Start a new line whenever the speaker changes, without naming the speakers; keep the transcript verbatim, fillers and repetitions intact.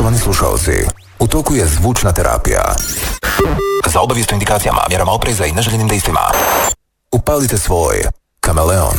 Poštovani slušalci, u toku je zvučna terapija. Za obavijest o indikacijama, mjerama opreza i neželjenim dejstvima upalite svoj kameleon.